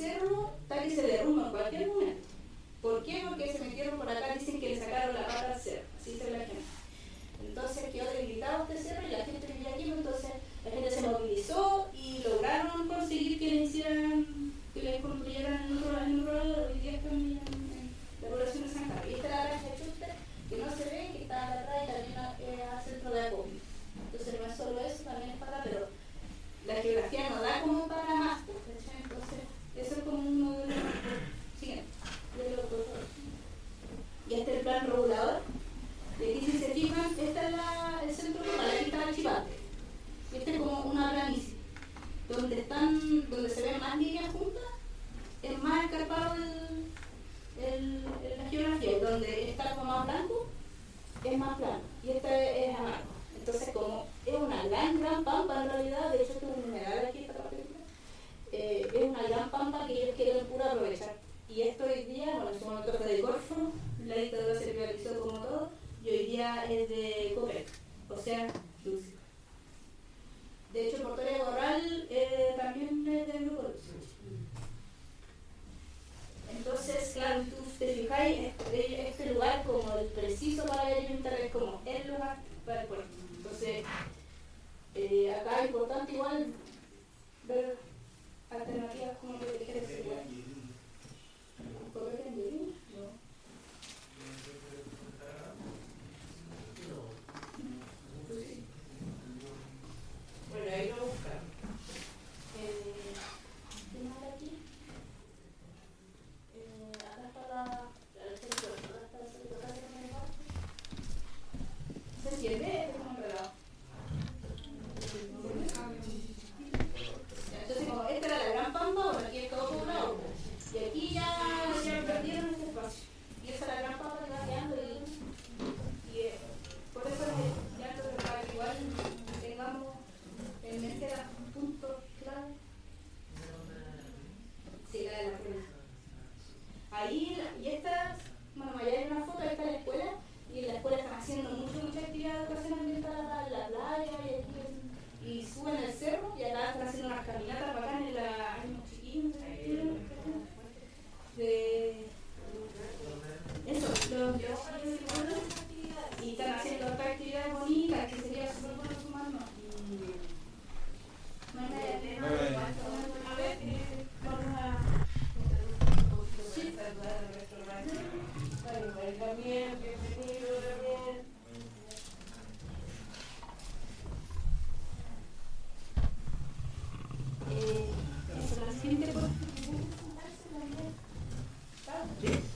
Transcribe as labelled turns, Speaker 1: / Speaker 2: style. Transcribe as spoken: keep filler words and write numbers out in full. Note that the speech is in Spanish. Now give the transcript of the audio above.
Speaker 1: cerro está que se derrumba en cualquier momento. ¿Por qué? Porque se metieron por acá, dicen que le sacaron la pata al cerro, así se la gente. Entonces quedó debilitado este cerro y la gente vivía aquí, entonces la gente se movilizó y lograron conseguir que le hicieran, que le construyeran en otro, en otro lado. Hoy día están en, en la población de San Carlos. Y esta es la granja de Chuster, que no se ve, que está atrás y también eh, al centro de acopio. Entonces no es solo eso, también es para, pero la geografía no da como para más, pues, entonces eso es como uno de los siguiente, de los y este es el plan regulador. Y aquí si se fijan, este es la, el centro rural, aquí está el Chipate. Y este es como una planicie, donde están, donde se ven más líneas juntas, es más escarpado el, el, el, la geografía, donde está como más blanco, es más plano, y este es amargo. Entonces, como es una gran, gran pampa en realidad, de hecho, esto es un mineral aquí, esta parte, eh, es una gran pampa que ellos quieren puro aprovechar. Y esto hoy día, bueno, en su momento fue de Corfo, la dictadura se privatizó como todo, y hoy día es de Copec, o sea, Lucio. De hecho, Portoria Corral eh, también es del grupo Lucio. Entonces, claro, tú te fijáis, este, este lugar como el preciso para alimentar es como el lugar para el puerto. Entonces, eh, acá es importante igual ver alternativas como que te quieres decir. ¿Por qué en Yelín? No. Bueno, ahí lo buscamos. Eh, ¿Qué más hay aquí? Eh, acá está la... el centro, acá está el centro, acá está el centro. ¿Se siente? Es como enredado. Entonces, como esta era la gran pampa, bueno, aquí es todo poblado. Y aquí ya, ya perdieron este espacio. Y esa es la gran pampa que va quedando. Y, y eh, por eso ya entonces para que igual tengamos en mente los puntos clave. Sí, la de la prueba. Ahí, y esta, bueno, allá hay una foto, ahí está la escuela. Y en la escuela están haciendo mucho, mucha actividad de educación ambiental acá en la playa y aquí en, y suben al cerro y acá están haciendo unas caminatas bacanas en la hay unos chiquillos de eso, los y están haciendo otras actividades bonitas que sería súper bueno sumarnos. A ver, vamos a sí, bueno, también, bienvenido también. Eh, eso, la siguiente, ¿por qué? ¿Sí?